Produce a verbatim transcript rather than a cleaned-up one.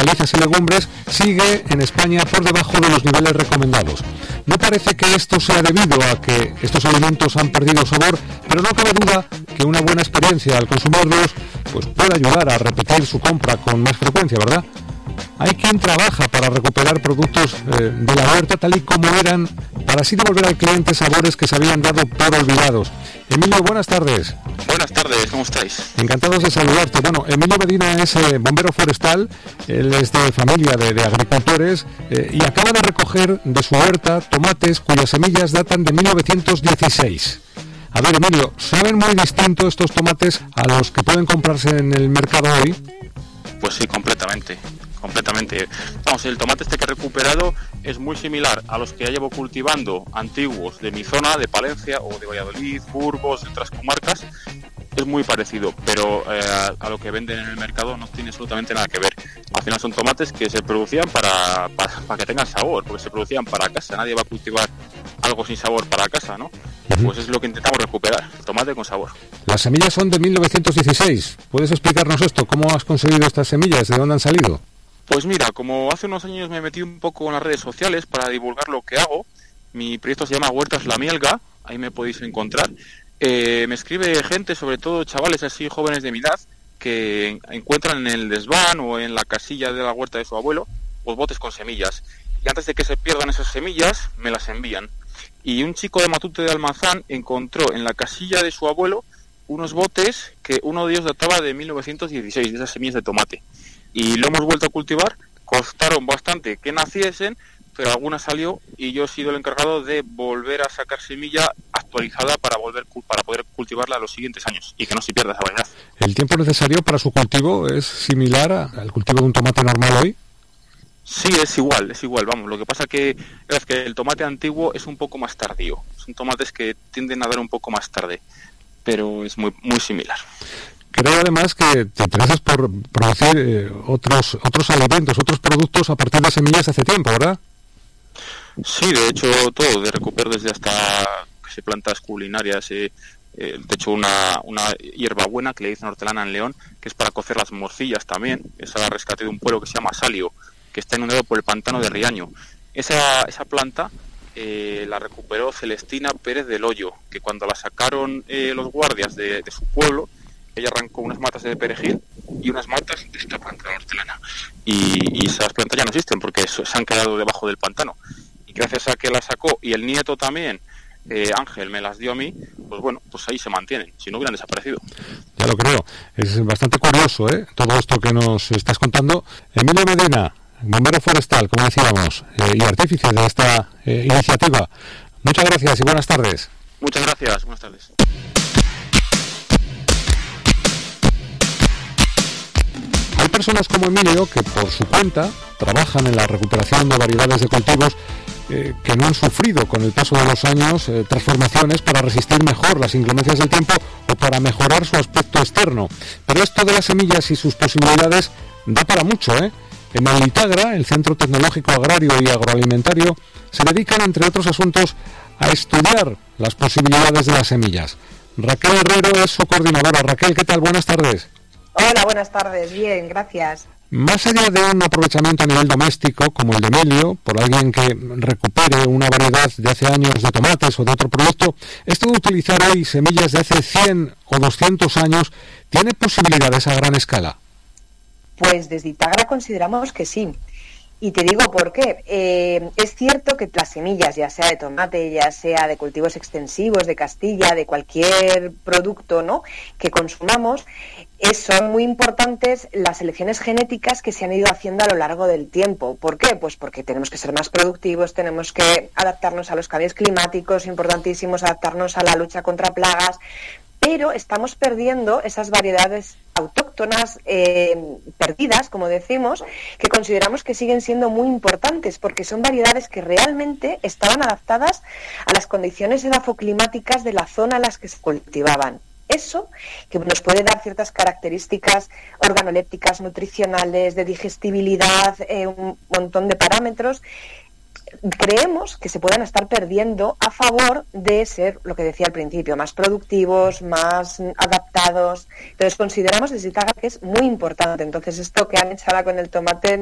hortalizas y legumbres sigue en España por debajo de los niveles recomendados. No parece que esto sea debido a que estos alimentos han perdido sabor, pero no cabe duda que una buena experiencia al consumirlos pues puede ayudar a repetir su compra con más frecuencia, ¿verdad? Hay quien trabaja para recuperar productos eh, de la huerta tal y como eran, para así devolver al cliente sabores que se habían dado por olvidados. Emilio, buenas tardes. Buenas tardes, ¿cómo estáis? Encantados de saludarte. Bueno, Emilio Medina es eh, bombero forestal, él es de familia de, de agricultores eh, y acaba de recoger de su huerta tomates cuyas semillas datan de mil novecientos dieciséis. A ver, Emilio, ¿saben muy distinto estos tomates a los que pueden comprarse en el mercado hoy? Pues sí, completamente. Completamente. Vamos, el tomate este que he recuperado es muy similar a los que ya llevo cultivando antiguos de mi zona, de Palencia o de Valladolid, Burgos, de otras comarcas. Es muy parecido, pero eh, a lo que venden en el mercado no tiene absolutamente nada que ver. Al final son tomates que se producían para, para, para que tengan sabor, porque se producían para casa. Nadie va a cultivar algo sin sabor para casa, ¿no? Uh-huh. Pues es lo que intentamos recuperar, el tomate con sabor. Las semillas son de mil novecientos dieciséis. ¿Puedes explicarnos esto? ¿Cómo has conseguido estas semillas? ¿De dónde han salido? Pues mira, como hace unos años me metí un poco en las redes sociales para divulgar lo que hago, mi proyecto se llama Huertas La Mielga, ahí me podéis encontrar. Eh, me escribe gente, sobre todo chavales así jóvenes de mi edad, que encuentran en el desván o en la casilla de la huerta de su abuelo, pues botes con semillas. Y antes de que se pierdan esas semillas, me las envían. Y un chico de Matute de Almazán encontró en la casilla de su abuelo unos botes que uno de ellos databa de mil novecientos dieciséis, de esas semillas de tomate. Y lo hemos vuelto a cultivar, costaron bastante que naciesen, pero alguna salió y yo he sido el encargado de volver a sacar semilla actualizada para volver para poder cultivarla los siguientes años y que no se pierda esa variedad. ¿El tiempo necesario para su cultivo es similar al cultivo de un tomate normal hoy? Sí, es igual, es igual, vamos. Lo que pasa que es que el tomate antiguo es un poco más tardío. Son tomates que tienden a dar un poco más tarde, pero es muy muy similar. Creo además que te interesas por producir eh, otros otros alimentos, otros productos a partir de semillas hace tiempo, ¿verdad? Sí, de hecho todo, de recupero desde hasta que se plantas culinarias, eh, eh, de hecho una, una hierbabuena que le dicen hortelana en León, que es para cocer las morcillas también, esa la rescaté de un pueblo que se llama Salio, que está inundado por el pantano de Riaño. Esa, esa planta eh, la recuperó Celestina Pérez del Hoyo, que cuando la sacaron eh, los guardias de, de su pueblo, ella arrancó unas matas de perejil y unas matas de esta planta de hortelana. Y, y esas plantas ya no existen porque se han quedado debajo del pantano. Y gracias a que las sacó, y el nieto también, eh, Ángel, me las dio a mí, pues bueno, pues ahí se mantienen, si no hubieran desaparecido. Ya lo creo. Es bastante curioso, ¿eh? Todo esto que nos estás contando. Emilio Medina, bombero forestal, como decíamos, eh, y artífice de esta eh, iniciativa. Muchas gracias y buenas tardes. Muchas gracias, buenas tardes. Hay personas como Emilio que por su cuenta trabajan en la recuperación de variedades de cultivos eh, que no han sufrido con el paso de los años eh, transformaciones para resistir mejor las inclemencias del tiempo o para mejorar su aspecto externo. Pero esto de las semillas y sus posibilidades da para mucho, ¿eh? En el ITAGRA, el Centro Tecnológico Agrario y Agroalimentario, se dedican, entre otros asuntos, a estudiar las posibilidades de las semillas. Raquel Herrero es su coordinadora. Raquel, ¿qué tal? Buenas tardes. Hola, buenas tardes. Bien, gracias. Más allá de un aprovechamiento a nivel doméstico, como el de Emilio, por alguien que recupere una variedad de hace años de tomates o de otro producto, esto de utilizar hoy semillas de hace cien o doscientos años, ¿tiene posibilidades a gran escala? Pues desde ITAGRA consideramos que sí. Y te digo por qué. Eh, es cierto que las semillas, ya sea de tomate, ya sea de cultivos extensivos, de Castilla, de cualquier producto, ¿no?, que consumamos, es, son muy importantes las selecciones genéticas que se han ido haciendo a lo largo del tiempo. ¿Por qué? Pues porque tenemos que ser más productivos, tenemos que adaptarnos a los cambios climáticos, importantísimos, adaptarnos a la lucha contra plagas, pero estamos perdiendo esas variedades autóctonas eh, perdidas, como decimos, que consideramos que siguen siendo muy importantes, porque son variedades que realmente estaban adaptadas a las condiciones edafoclimáticas de la zona en las que se cultivaban. Eso, que nos puede dar ciertas características organolépticas, nutricionales, de digestibilidad, eh, un montón de parámetros, creemos que se puedan estar perdiendo a favor de ser, lo que decía al principio, más productivos, más adaptados. Entonces consideramos desde ITAGRA que es muy importante. Entonces esto que han hecho ahora con el tomate